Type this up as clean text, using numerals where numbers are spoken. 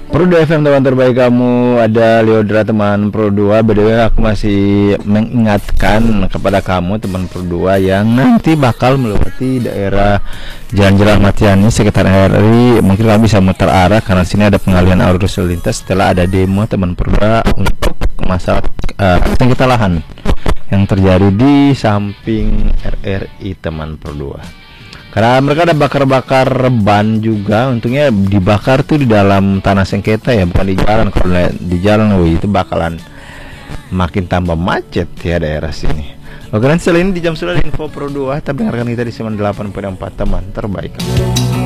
Pro 2 FM teman terbaik kamu, ada Leodra teman Pro 2. BDW aku masih mengingatkan kepada kamu teman Pro 2 yang nanti bakal melewati daerah Jalan-Jalan Matiani sekitar RRI. Mungkin kamu bisa muter arah karena sini ada pengalihan arus lalu lintas setelah ada demo teman Pro 2 untuk masalah sengketa lahan yang terjadi di samping RRI teman Pro 2. Karena mereka ada bakar-bakar ban juga, untungnya dibakar tuh di dalam tanah sengketa ya, bukan di jalan. Kalau di jalan, itu bakalan makin tambah macet ya daerah sini. Oke, nanti selain di jam sudah info Pro 2, tapi dengarkan kita di 98.4 teman terbaik.